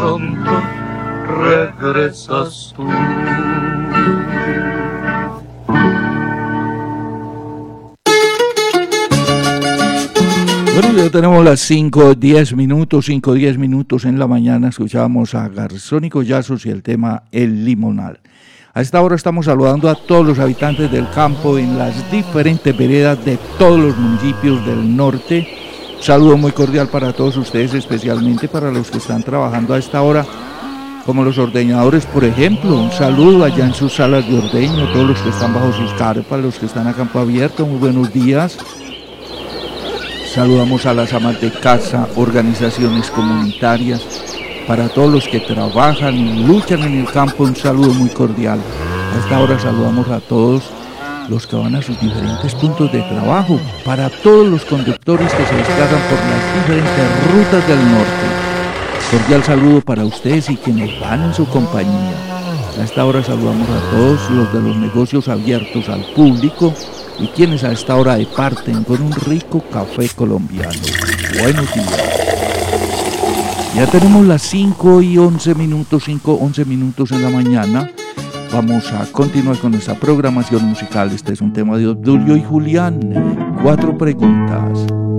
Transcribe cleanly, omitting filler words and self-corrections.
pronto regresas tú. Bueno, ya tenemos las 5:10 minutos en la mañana. Escuchábamos a Garzón y Collazos y el tema El Limonal. A esta hora estamos saludando a todos los habitantes del campo en las diferentes veredas de todos los municipios del norte. Un saludo muy cordial para todos ustedes, especialmente para los que están trabajando a esta hora, como los ordeñadores, por ejemplo. Un saludo allá en sus salas de ordeño, todos los que están bajo sus carpas, los que están a campo abierto, muy buenos días. Saludamos a las amas de casa, organizaciones comunitarias, para todos los que trabajan y luchan en el campo, un saludo muy cordial. A esta hora saludamos a todos los que van a sus diferentes puntos de trabajo, para todos los conductores que se desplazan por las diferentes rutas del norte. Cordial saludo para ustedes y quienes van en su compañía. A esta hora saludamos a todos los de los negocios abiertos al público y quienes a esta hora departen con un rico café colombiano. Buenos días. Ya tenemos las 5:11 minutos en la mañana. Vamos a continuar con nuestra programación musical. Este es un tema de Obdulio y Julián. 4 preguntas.